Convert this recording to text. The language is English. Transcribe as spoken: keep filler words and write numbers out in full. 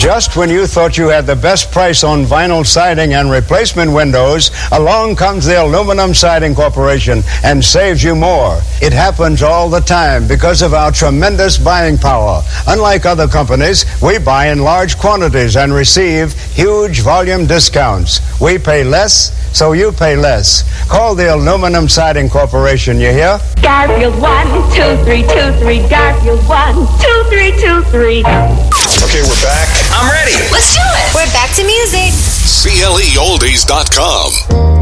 Just when you thought you had the best price on vinyl siding and replacement windows, along comes the Aluminum Siding Corporation and saves you more. It happens all the time because of our tremendous buying power. Unlike other companies, we buy in large quantities and receive huge volume discounts. We pay less, so you pay less. Call the Aluminum Siding Corporation, you hear? Garfield one, two, three, two, three. Garfield one, two, three, two, three. Okay, we're back. I'm ready. Let's do it. We're back to music. C L E oldies dot com.